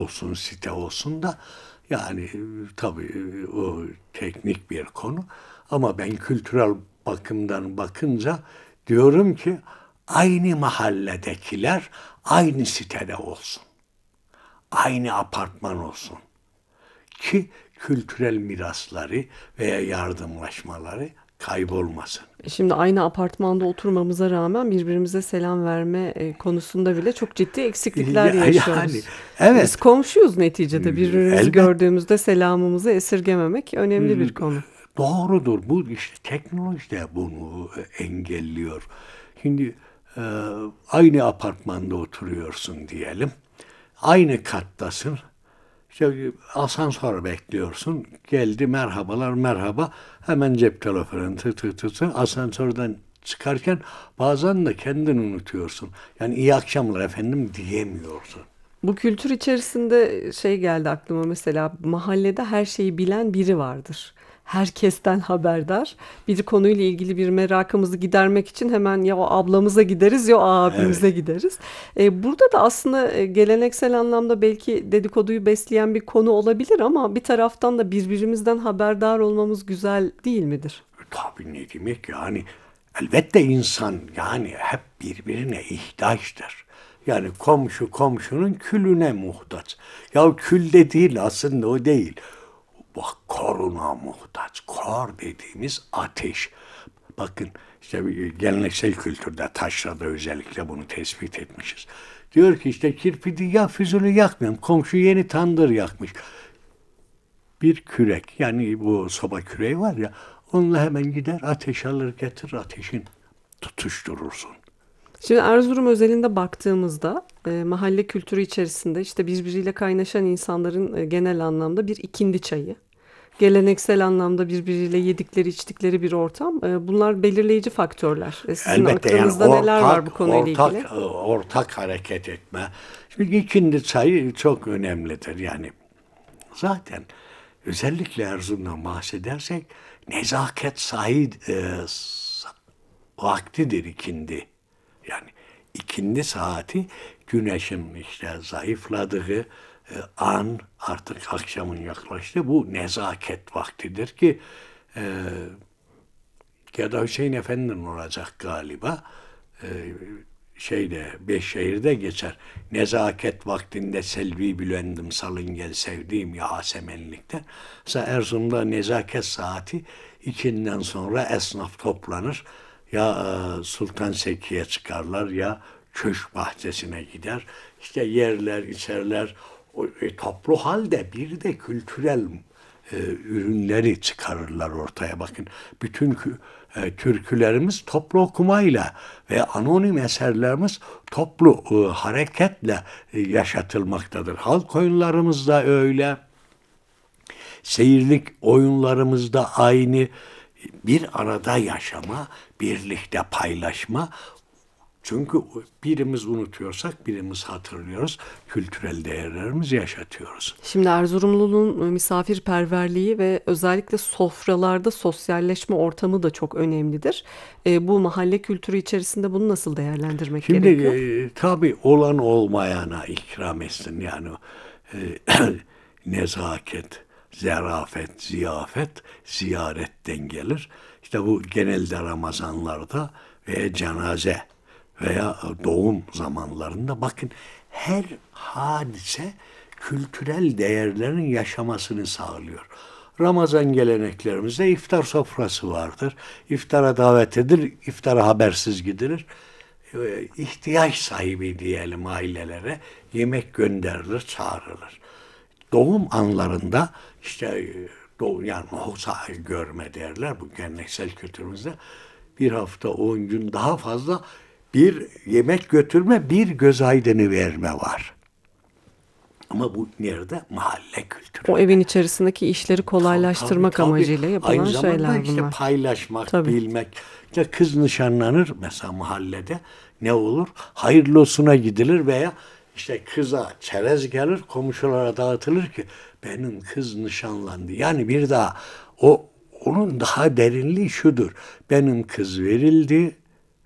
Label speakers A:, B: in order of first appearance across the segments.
A: olsun, site olsun da yani tabii o teknik bir konu. Ama ben kültürel bakımdan bakınca diyorum ki aynı mahalledekiler aynı sitede olsun. Aynı apartman olsun ki kültürel mirasları veya yardımlaşmaları kaybolmasın.
B: Şimdi aynı apartmanda oturmamıza rağmen birbirimize selam verme konusunda bile çok ciddi eksiklikler
A: Yani
B: yaşıyoruz. Biz
A: evet,
B: komşuyuz neticede. Birbirimizi
A: elbet
B: gördüğümüzde selamımızı esirgememek önemli bir konu.
A: doğrudur. Bu işte teknoloji de bunu engelliyor. Şimdi e, aynı apartmanda oturuyorsun diyelim. Aynı kattasın. İşte asansör bekliyorsun. Geldi merhabalar merhaba. Hemen cep telefonu tı tı tı tı. Asansörden çıkarken bazen de kendini unutuyorsun. Yani iyi akşamlar efendim diyemiyorsun.
B: Bu kültür içerisinde şey geldi aklıma, mesela mahallede her şeyi bilen biri vardır. Herkesten haberdar. Bir konuyla ilgili bir merakımızı gidermek için hemen ya o ablamıza gideriz ya o abimize
A: Evet.
B: gideriz. Burada da aslında geleneksel anlamda belki dedikoduyu besleyen bir konu olabilir ama bir taraftan da birbirimizden haberdar olmamız güzel değil midir?
A: Tabii ne demek yani elbette insan yani hep birbirine ihtiyaçtır. Yani komşu komşunun külüne muhtaç. Ya külde değil aslında o değil. Bak koruna muhtaç. Kor dediğimiz ateş. Bakın işte geleneksel kültürde taşrada özellikle bunu tespit etmişiz. Diyor ki işte kirpidi ya füzülü yakmıyorum. Komşu yeni tandır yakmış bir kürek yani bu soba küreği var ya onunla hemen gider ateş alır getirir ateşin tutuşturursun.
B: Şimdi Erzurum özelinde baktığımızda mahalle kültürü içerisinde işte birbiriyle kaynaşan insanların genel anlamda bir ikindi çayı, geleneksel anlamda birbiriyle yedikleri içtikleri bir ortam. Bunlar belirleyici faktörler. Sizin
A: Elbette yani
B: aklınızda neler var bu
A: ortak
B: konuyla ilgili?
A: ortak ortak hareket etme. Şimdi ikindi çayı çok önemlidir yani. Zaten özellikle Erzurum'dan bahsedersek nezaket vaktidir ikindi. Yani ikindi saati güneşin işte zayıfladığı an artık akşamın yaklaştığı bu nezaket vaktidir ki e, ya da Hüseyin Efendi'nin olacak galiba e, şeyde Beşşehir'de geçer. Nezaket vaktinde selvi bülendim salın gel sevdiğim Yasemenlikten. Mesela Erzurum'da nezaket saati ikinden sonra esnaf toplanır. Ya Sultan Seki'ye çıkarlar ya köşk bahçesine gider. İşte yerler, içerler. Toplu halde bir de kültürel ürünleri çıkarırlar ortaya. Bakın bütün türkülerimiz toplu okumayla ve anonim eserlerimiz toplu hareketle yaşatılmaktadır. Halk oyunlarımız da öyle, seyirlik oyunlarımızda aynı bir arada yaşama, birlikte paylaşma. Çünkü birimiz unutuyorsak birimiz hatırlıyoruz. Kültürel değerlerimizi yaşatıyoruz.
B: Şimdi Erzurumlu'nun misafirperverliği ve özellikle sofralarda sosyalleşme ortamı da çok önemlidir. Bu mahalle kültürü içerisinde bunu nasıl değerlendirmek
A: Şimdi
B: gerekiyor?
A: tabii olan olmayana ikram etsin yani e, nezaket, zerafet, ziyafet ziyaretten gelir. İşte bu genelde Ramazanlarda veya cenaze veya doğum zamanlarında bakın her hadise kültürel değerlerin yaşamasını sağlıyor. Ramazan geleneklerimizde iftar sofrası vardır. İftara davet edilir, iftara habersiz gidilir. İhtiyaç sahibi diyelim ailelere yemek gönderilir, çağrılır. Doğum anlarında işte doğum yani nohusa görme derler bu geleneksel kültürümüzde. Bir hafta 10 gün daha fazla bir yemek götürme, bir göz aydını verme var. Ama bu nerede? Mahalle
B: O
A: kültüründe.
B: evin içerisindeki işleri
A: Tabii
B: kolaylaştırmak
A: tabii.
B: amacıyla
A: Aynı
B: yapılan
A: zamanda
B: şeyler
A: işte
B: bunlar.
A: paylaşmak,
B: Tabii.
A: bilmek. İşte kız nişanlanır mesela mahallede ne olur? Hayırlısına gidilir veya işte kıza çerez gelir, komşulara dağıtılır ki benim kız nişanlandı. Yani bir daha o onun daha derinliği şudur. Benim kız verildi,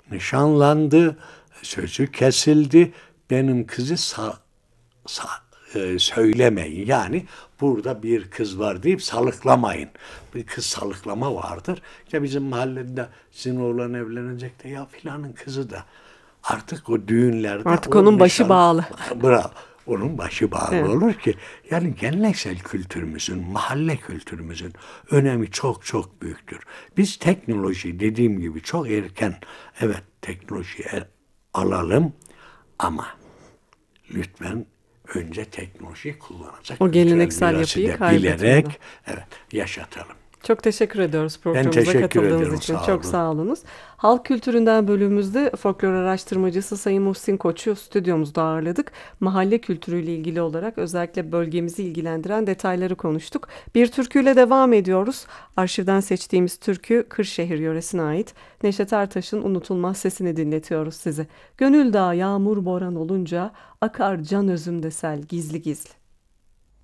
A: nişanlandı, sözü kesildi. Benim kızı söylemeyin. Yani burada bir kız var deyip salıklamayın. Bir kız salıklama vardır. İşte bizim mahallede sizin oğlan evlenecek de ya filanın kızı da. Artık o düğünlerde
B: Artık
A: o
B: onun başı
A: nişan-
B: bağlı.
A: Bravo. Onun başı bağlı
B: Evet.
A: olur ki yani geleneksel kültürümüzün, mahalle kültürümüzün önemi çok çok büyüktür. Biz teknoloji dediğim gibi çok erken evet teknolojiyi alalım ama lütfen önce teknolojiyi kullanacak
B: O
A: kültürel
B: geleneksel
A: mirası
B: yapıyı
A: da
B: kaybetmeden.
A: bilerek evet yaşatalım.
B: Çok teşekkür ediyoruz
A: Ben
B: programımıza
A: teşekkür
B: katıldığınız
A: ediyorum.
B: için.
A: Sağ
B: Çok
A: olun.
B: sağ olunuz. Halk kültüründen bölümümüzde folklor araştırmacısı Sayın Muhsin Koç'u stüdyomuzda ağırladık. Mahalle kültürüyle ilgili olarak özellikle bölgemizi ilgilendiren detayları konuştuk. Bir türküyle devam ediyoruz. Arşivden seçtiğimiz türkü Kırşehir yöresine ait. Neşet Ertaş'ın unutulmaz sesini dinletiyoruz size. Gönül dağı yağmur boran olunca akar can özümde sel gizli gizli.